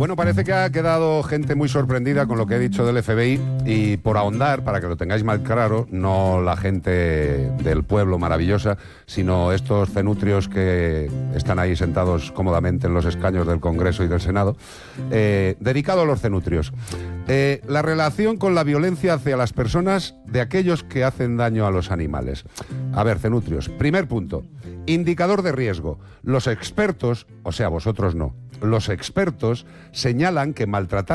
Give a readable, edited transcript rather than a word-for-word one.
Bueno, parece que ha quedado gente muy sorprendida con lo que he dicho del FBI y por ahondar, para que lo tengáis más claro, no la gente del pueblo maravillosa, sino estos cenutrios que están ahí sentados cómodamente en los escaños del Congreso y del Senado, dedicado a los cenutrios. La relación con la violencia hacia las personas de aquellos que hacen daño a los animales. A ver, cenutrios, primer punto, indicador de riesgo. Los expertos, o sea, vosotros no, los expertos señalan que maltratar